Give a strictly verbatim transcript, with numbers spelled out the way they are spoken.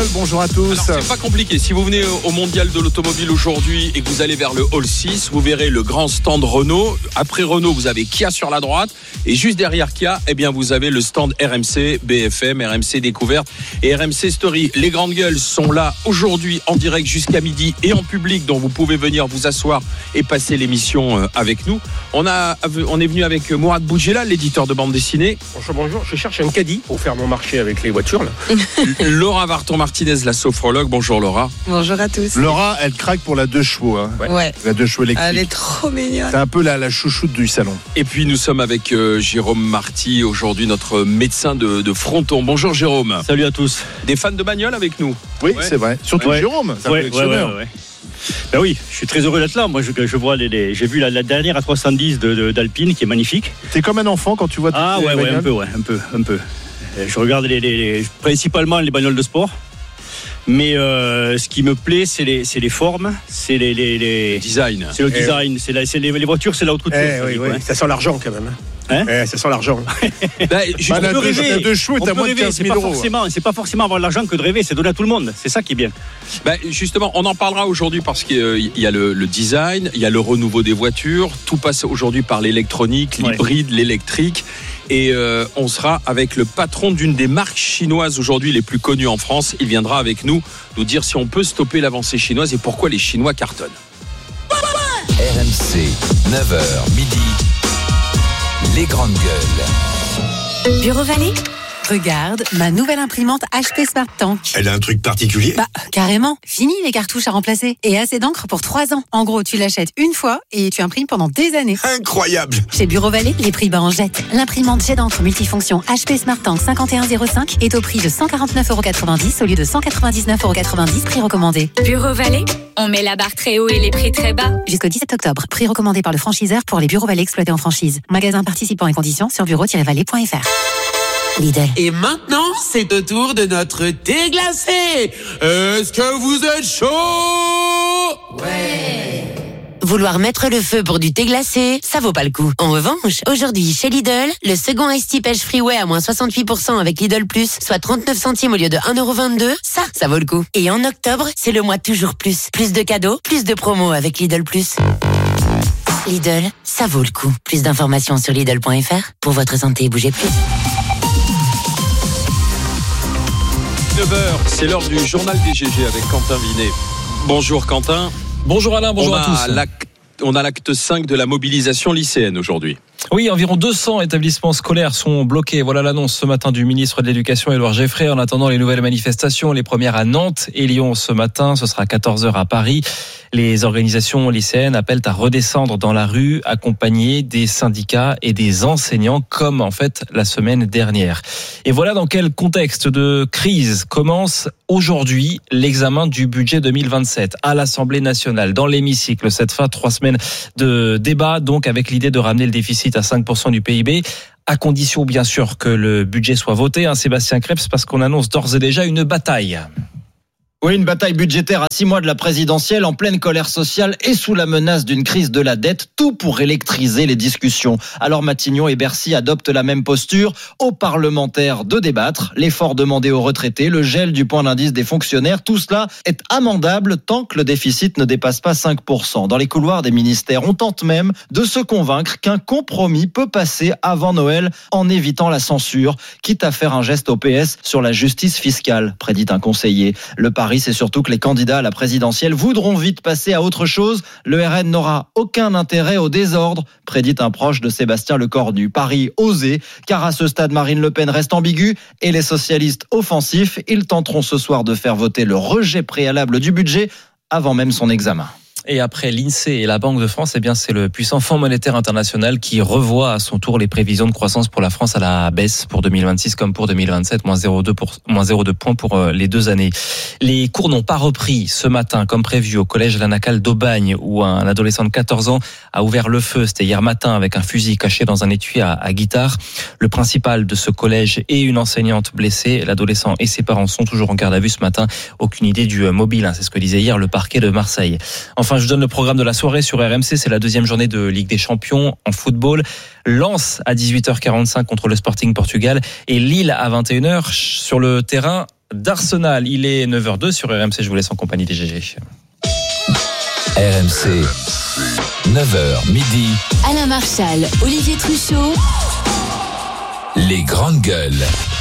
bonjour à tous. Alors, c'est pas compliqué. Si vous venez au Mondial de l'Automobile aujourd'hui et que vous allez vers le Hall six, vous verrez le grand stand Renault. Après Renault, vous avez Kia sur la droite. Et juste derrière Kia, eh bien, vous avez le stand R M C, B F M, R M C Découverte et R M C Story. Les grandes gueules sont là aujourd'hui en direct jusqu'à midi et en public, donc vous pouvez venir vous asseoir et passer l'émission avec nous. On, a, on est venu avec Mourad Boudjela, l'éditeur de bande dessinée. Bonjour, bonjour. Je cherche un caddie pour faire mon marché avec les voitures. Là. Laura Varton-Martinez, la sophrologue. Bonjour Laura. Bonjour à tous. Laura, elle craque pour la deux chevaux. Hein. Ouais. ouais. La deux chevaux électrique. Elle est trop mignonne. C'est un peu la, la chouchoute du salon. Et puis nous sommes avec euh, Jérôme Marty, aujourd'hui notre médecin de, de Fronton. Bonjour Jérôme. Salut à tous. Des fans de bagnole avec nous. Oui, ouais. c'est vrai. Surtout ouais. Jérôme, c'est un ouais, collectionneur. Ouais, ouais, ouais. Ben oui, je suis très heureux d'être là. Moi, je, je vois les, les j'ai vu la, la dernière A trois cent dix de, de, d'Alpine qui est magnifique. T'es comme un enfant quand tu vois. Ah ouais, ouais, un peu, ouais, un peu, un peu. Je regarde les, les, les, principalement les bagnoles de sport. Mais euh, ce qui me plaît, c'est les, c'est les formes, c'est les, les, les... le design. C'est le eh design, oui. c'est, la, c'est les, les voitures, c'est la haute couture. Eh, oui, oui. Ouais. Ça sent l'argent quand même. Hein eh, ça sent l'argent. bah, je, bah, on la peut deux, rêver. La deux chevaux est à moins de quinze mille euros. C'est pas, c'est pas forcément avoir de l'argent que de rêver, c'est donner à tout le monde. C'est ça qui est bien. Bah, justement, on en parlera aujourd'hui parce qu'il y a le, le design, il y a le renouveau des voitures. Tout passe aujourd'hui par l'électronique, l'hybride, ouais. l'électrique. Et euh, on sera avec le patron d'une des marques chinoises aujourd'hui les plus connues en France. Il viendra avec nous nous dire si on peut stopper l'avancée chinoise et pourquoi les Chinois cartonnent. R M C, neuf heures midi, les grandes gueules. Bureau Vallée ? Regarde, ma nouvelle imprimante H P Smart Tank. Elle a un truc particulier ? Bah, carrément. Fini les cartouches à remplacer. Et assez d'encre pour trois ans. En gros, tu l'achètes une fois et tu imprimes pendant des années. Incroyable ! Chez Bureau Vallée, les prix bas en jette. L'imprimante jet d'encre multifonction H P Smart Tank cinquante et un zéro cinq est au prix de cent quarante-neuf euros quatre-vingt-dix au lieu de cent quatre-vingt-dix-neuf euros quatre-vingt-dix, prix recommandé. Bureau Vallée, on met la barre très haut et les prix très bas. Jusqu'au dix-sept octobre. Prix recommandé par le franchiseur pour les Bureau Vallée exploités en franchise. Magasin participant et conditions sur bureau tiret vallée point f r. Lidl. Et maintenant, c'est au tour de notre thé glacé. Est-ce que vous êtes chaud ? Ouais. Vouloir mettre le feu pour du thé glacé, ça vaut pas le coup. En revanche, aujourd'hui, chez Lidl, le second Ice Tea Pêche Freeway à moins soixante-huit pour cent avec Lidl Plus, soit trente-neuf centimes au lieu de un euro vingt-deux, ça, ça vaut le coup. Et en octobre, c'est le mois toujours plus. Plus de cadeaux, plus de promos avec Lidl Plus. Lidl, ça vaut le coup. Plus d'informations sur Lidl point f r. Pour votre santé, bougez plus. neuf heures, c'est l'heure du journal des G G avec Quentin Vinet. Bonjour Quentin. Bonjour Alain, bonjour on à tous. L'acte, on a l'acte cinq de la mobilisation lycéenne aujourd'hui. Oui, environ deux cents établissements scolaires sont bloqués. Voilà l'annonce ce matin du ministre de l'Éducation, Édouard Geffray. En attendant les nouvelles manifestations, les premières à Nantes et Lyon ce matin, ce sera à quatorze heures à Paris. Les organisations lycéennes appellent à redescendre dans la rue, accompagnés des syndicats et des enseignants, comme en fait la semaine dernière. Et voilà dans quel contexte de crise commence aujourd'hui l'examen du budget deux mille vingt-sept à l'Assemblée nationale, dans l'hémicycle. Cette fin, trois semaines de débat, donc avec l'idée de ramener le déficit à cinq pour cent du P I B, à condition bien sûr que le budget soit voté. Hein, Sébastien Krebs, parce qu'on annonce d'ores et déjà une bataille. Oui, une bataille budgétaire à six mois de la présidentielle, en pleine colère sociale et sous la menace d'une crise de la dette, tout pour électriser les discussions. Alors Matignon et Bercy adoptent la même posture, aux parlementaires de débattre, l'effort demandé aux retraités, le gel du point d'indice des fonctionnaires, tout cela est amendable tant que le déficit ne dépasse pas cinq pour cent. Dans les couloirs des ministères, on tente même de se convaincre qu'un compromis peut passer avant Noël en évitant la censure, quitte à faire un geste au P S sur la justice fiscale, prédit un conseiller. Le pari, c'est surtout que les candidats à la présidentielle voudront vite passer à autre chose. Le R N n'aura aucun intérêt au désordre, prédit un proche de Sébastien Lecornu. Pari osé, car à ce stade, Marine Le Pen reste ambiguë et les socialistes offensifs, ils tenteront ce soir de faire voter le rejet préalable du budget avant même son examen. Et après l'INSEE et la Banque de France, eh bien, c'est le puissant Fonds monétaire international qui revoit à son tour les prévisions de croissance pour la France à la baisse pour deux mille vingt-six comme pour deux mille vingt-sept, moins zéro virgule deux points pour les deux années. Les cours n'ont pas repris ce matin comme prévu au collège Lanacal d'Aubagne, où un adolescent de quatorze ans a ouvert le feu. C'était hier matin avec un fusil caché dans un étui à, à guitare. Le principal de ce collège et une enseignante blessée. L'adolescent et ses parents sont toujours en garde à vue ce matin. Aucune idée du mobile, hein, c'est ce que disait hier le parquet de Marseille. Enfin, je vous donne le programme de la soirée sur R M C. C'est la deuxième journée de Ligue des Champions en football. Lens à dix-huit heures quarante-cinq contre le Sporting Portugal et Lille à vingt et une heures sur le terrain d'Arsenal. Il est neuf heures deux sur R M C. Je vous laisse en compagnie des G G. R M C, neuf heures midi. Alain Marchal, Olivier Truchot. Les grandes gueules.